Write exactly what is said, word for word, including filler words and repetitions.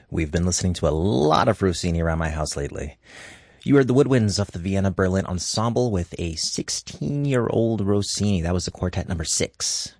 We've been listening to a lot of Rossini around my house lately. You heard the woodwinds of the Vienna Berlin Ensemble with a sixteen-year-old Rossini. That was the quartet number six.